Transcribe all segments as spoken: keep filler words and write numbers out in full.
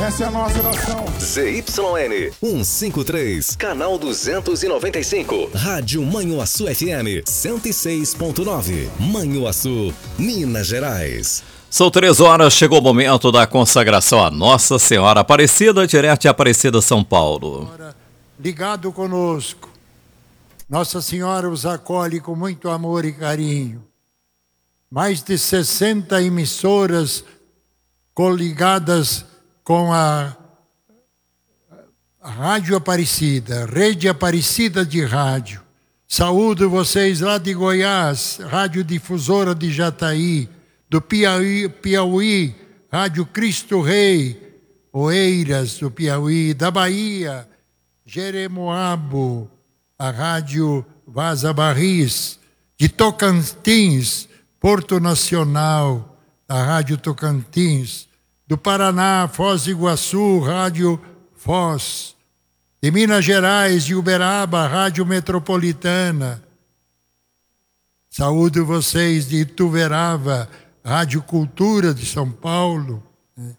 Essa é a nossa oração. Z Y N cento e cinquenta e três, canal duzentos e noventa e cinco. Rádio Manhuaçu F M cento e seis ponto nove. Manhuaçu, Minas Gerais. São três horas, chegou o momento da consagração a Nossa Senhora Aparecida, direto de Aparecida, São Paulo. Ligado conosco, Nossa Senhora os acolhe com muito amor e carinho. Mais de sessenta emissoras coligadas com a, a Rádio Aparecida, Rede Aparecida de Rádio. Saúdo vocês lá de Goiás, Rádio Difusora de Jataí, do Piauí, Piauí, Rádio Cristo Rei, Oeiras do Piauí, da Bahia, Jeremoabo, a Rádio Vaza Barris, de Tocantins, Porto Nacional, a Rádio Tocantins, do Paraná, Foz do Iguaçu, Rádio Foz, de Minas Gerais, de Uberaba, Rádio Metropolitana. Saúdo vocês de Ituverava, Rádio Cultura de São Paulo, né?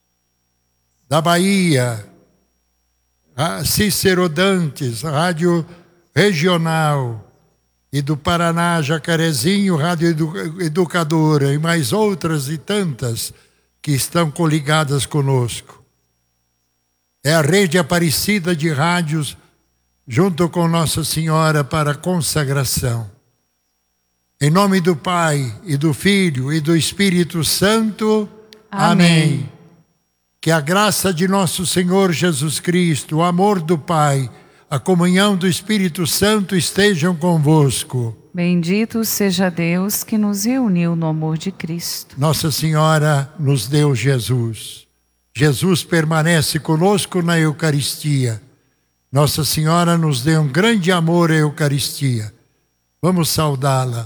Da Bahia, Cícero Dantes, Rádio Regional, e do Paraná, Jacarezinho, Rádio Edu- Educadora, e mais outras e tantas que estão coligadas conosco. É a Rede Aparecida de Rádios, junto com Nossa Senhora para a consagração. Em nome do Pai, e do Filho, e do Espírito Santo. Amém. Amém. Que a graça de nosso Senhor Jesus Cristo, o amor do Pai, a comunhão do Espírito Santo estejam convosco. Bendito seja Deus que nos reuniu no amor de Cristo. Nossa Senhora nos deu Jesus. Jesus permanece conosco na Eucaristia. Nossa Senhora nos deu um grande amor à Eucaristia. Vamos saudá-la.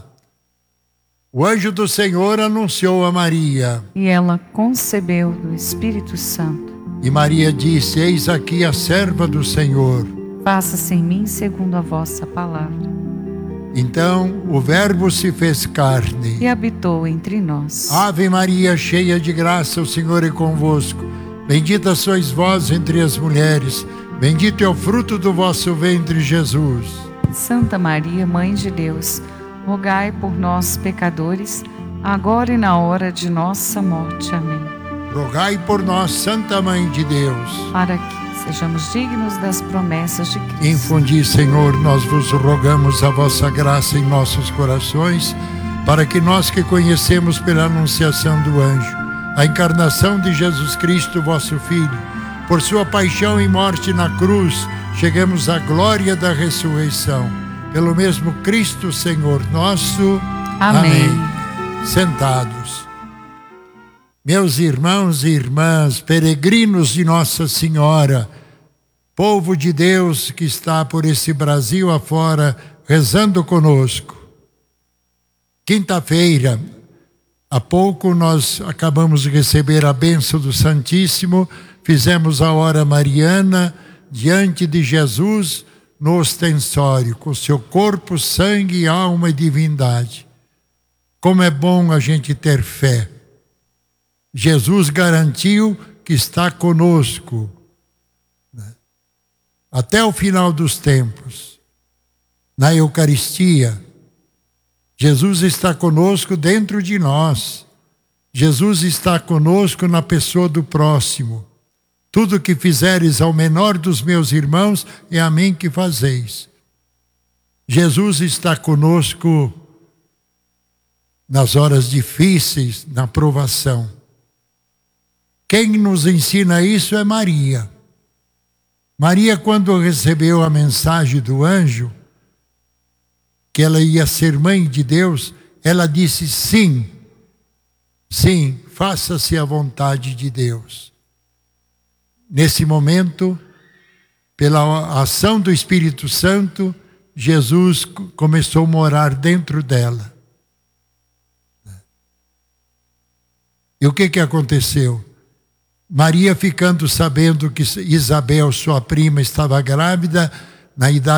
O anjo do Senhor anunciou a Maria. E ela concebeu do Espírito Santo. E Maria disse: eis aqui a serva do Senhor. Faça-se em mim segundo a vossa palavra. Então o Verbo se fez carne. E habitou entre nós. Ave Maria, cheia de graça, o Senhor é convosco. Bendita sois vós entre as mulheres. Bendito é o fruto do vosso ventre, Jesus. Santa Maria, Mãe de Deus, rogai por nós, pecadores, agora e na hora de nossa morte. Amém. Rogai por nós, Santa Mãe de Deus, para que sejamos dignos das promessas de Cristo. Infundi, Senhor, nós vos rogamos a vossa graça em nossos corações, para que nós que conhecemos pela anunciação do anjo a encarnação de Jesus Cristo, vosso Filho, por sua paixão e morte na cruz, chegamos à glória da ressurreição. Pelo mesmo Cristo, Senhor nosso. Amém. Amém. Sentados. Meus irmãos e irmãs, peregrinos de Nossa Senhora, povo de Deus que está por esse Brasil afora, rezando conosco. Quinta-feira, há pouco nós acabamos de receber a bênção do Santíssimo, fizemos a hora mariana diante de Jesus, no ostensório, com seu corpo, sangue, alma e divindade. Como é bom a gente ter fé. Jesus garantiu que está conosco, né, até o final dos tempos. Na Eucaristia, Jesus está conosco dentro de nós. Jesus está conosco na pessoa do próximo. Tudo que fizeres ao menor dos meus irmãos, é a mim que fazeis. Jesus está conosco nas horas difíceis, na provação. Quem nos ensina isso é Maria. Maria, quando recebeu a mensagem do anjo, que ela ia ser mãe de Deus, ela disse sim, sim, faça-se a vontade de Deus. Nesse momento, pela ação do Espírito Santo, Jesus começou a morar dentro dela. E o que que aconteceu? Maria, ficando sabendo que Isabel, sua prima, estava grávida, na idade